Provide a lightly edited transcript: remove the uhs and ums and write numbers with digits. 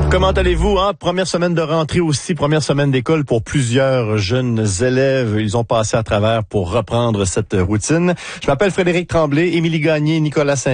Comment allez-vous? Première semaine de rentrée aussi, première semaine d'école pour plusieurs jeunes élèves. Ils ont passé à travers pour reprendre cette routine. Je m'appelle Frédéric Tremblay, Émilie Gagné, Nicolas Saint